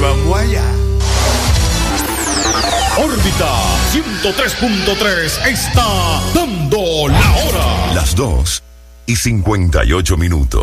Vamos allá. Órbita 103.3 está dando la hora. Las 2:58.